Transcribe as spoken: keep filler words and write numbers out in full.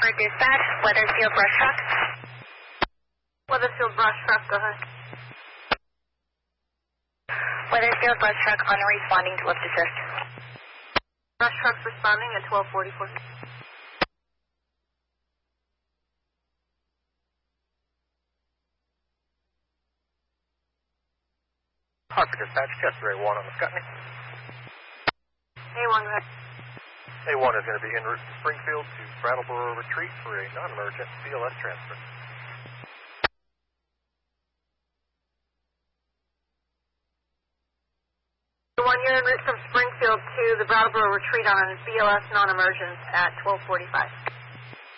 for dispatch, Weathersfield brush truck. Weathersfield brush truck, go ahead. Weathersfield brush truck on responding to lift assist. Brush truck's responding at twelve forty-four. Harper dispatch, Chester A one on the Scotney. A one, go ahead. A one is going to be en route from Springfield to Brattleboro Retreat for a non-emergent B L S transfer. A one, you're en route from Springfield to the Brattleboro Retreat on B L S non-emergent at twelve forty-five.